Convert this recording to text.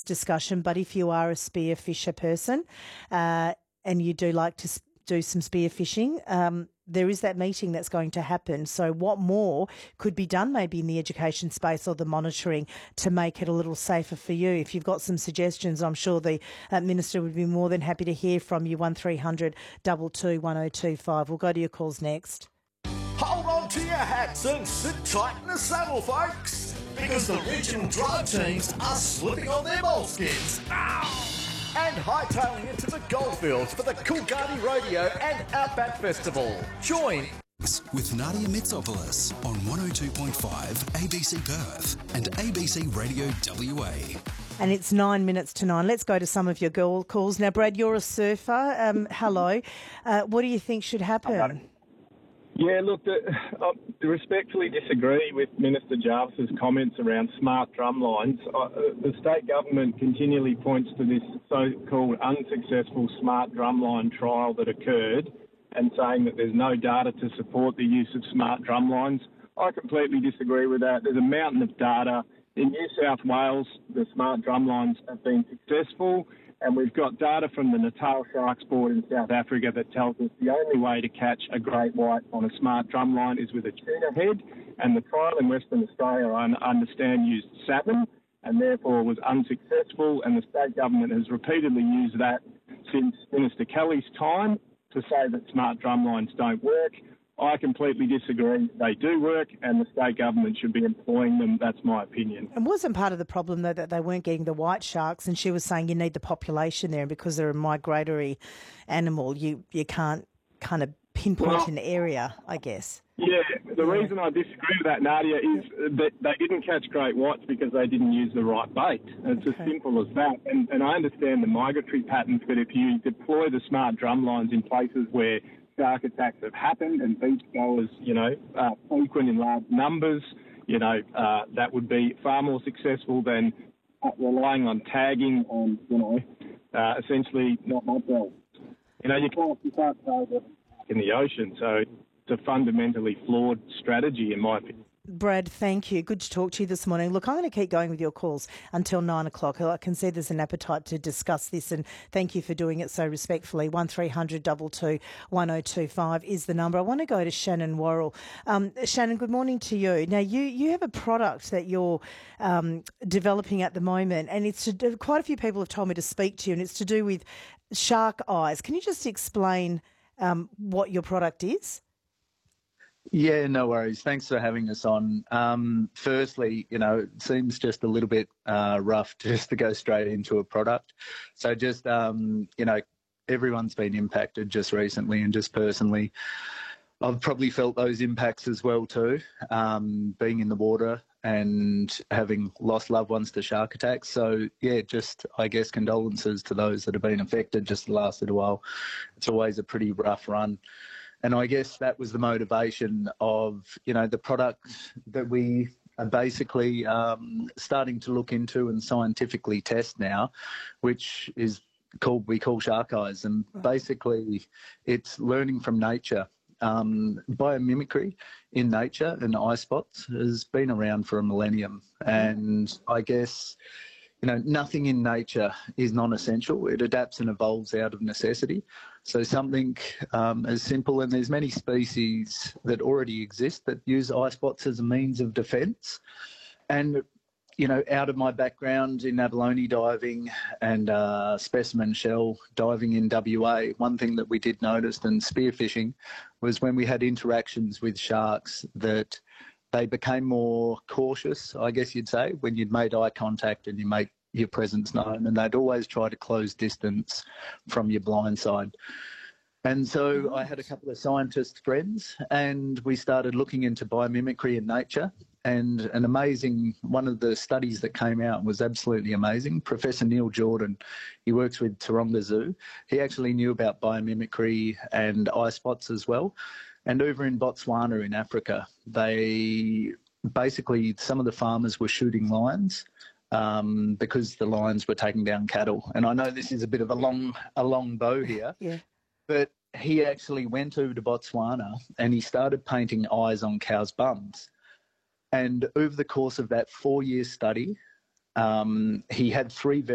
discussion, but if you are a spearfisher person and you do like to do some spearfishing, there is that meeting that's going to happen. So what more could be done maybe in the education space or the monitoring to make it a little safer for you? If you've got some suggestions, I'm sure the Minister would be more than happy to hear from you. 1300 22 1025. We'll go to your calls next. Hold on to your hats and sit tight in the saddle, folks, because the regional drive teams are slipping on their moleskins. And hightailing it to the goldfields for the Coolgardie Rodeo and Outback Festival. Join with Nadia Mitsopoulos on 102.5 ABC Perth and ABC Radio WA. And it's 9 minutes to 9. Let's go to some of your girl calls. Now, Brad, you're a surfer. Hello. What do you think should happen? Yeah, look, I respectfully disagree with Minister Jarvis's comments around smart drumlines. The state government continually points to this so-called unsuccessful smart drumline trial that occurred and saying that there's no data to support the use of smart drumlines. I completely disagree with that. There's a mountain of data. In New South Wales, the smart drumlines have been successful, and we've got data from the Natal Sharks Board in South Africa that tells us the only way to catch a great white on a smart drumline is with a tuna head, and the trial in Western Australia, I understand, used salmon and therefore was unsuccessful, and the state government has repeatedly used that since Minister Kelly's time to say that smart drumlines don't work. I completely disagree. They do work, and the state government should be employing them. That's my opinion. And wasn't part of the problem, though, that they weren't getting the white sharks, and she was saying you need the population there, and because they're a migratory animal, you can't kind of pinpoint an area, I guess. Yeah, the reason I disagree with that, Nadia, is that they didn't catch great whites because they didn't use the right bait. It's as simple as that. And I understand the migratory patterns, but if you deploy the smart drumlines in places where shark attacks have happened and beachgoers, frequent in large numbers, that would be far more successful than relying on tagging on, essentially not much else. You can't tag it in the ocean, so it's a fundamentally flawed strategy, in my opinion. Brad, thank you. Good to talk to you this morning. Look, I'm going to keep going with your calls until 9 o'clock. I can see there's an appetite to discuss this, and thank you for doing it so respectfully. 1300 22 1025 is the number. I want to go to Shannon Worrell. Shannon, good morning to you. Now, you have a product that you're developing at the moment, and quite a few people have told me to speak to you, and it's to do with shark eyes. Can you just explain what your product is? Yeah, no worries. Thanks for having us on. Firstly, it seems just a little bit rough just to go straight into a product. So just, everyone's been impacted just recently, and just personally, I've probably felt those impacts as well too, being in the water and having lost loved ones to shark attacks. So, yeah, just, I guess, condolences to those that have been affected just the last little while. It's always a pretty rough run. And I guess that was the motivation of, the product that we are basically starting to look into and scientifically test now, which is we call Shark Eyes. And basically it's learning from nature. Biomimicry in nature and eye spots has been around for a millennium. And I guess, nothing in nature is non-essential. It adapts and evolves out of necessity. So something as simple, and there's many species that already exist that use eye spots as a means of defence. And, out of my background in abalone diving and specimen shell diving in WA, one thing that we did notice in spearfishing was when we had interactions with sharks that they became more cautious, I guess you'd say, when you'd made eye contact and you make your presence known, and they'd always try to close distance from your blind side. And so I had a couple of scientist friends, and we started looking into biomimicry in nature. And one of the studies that came out was absolutely amazing. Professor Neil Jordan, he works with Taronga Zoo. He actually knew about biomimicry and eye spots as well. And over in Botswana in Africa, some of the farmers were shooting lions because the lions were taking down cattle. And I know this is a bit of a long bow here, yeah. But he actually went over to Botswana and he started painting eyes on cows' bums. And over the course of that 4-year study, he had 3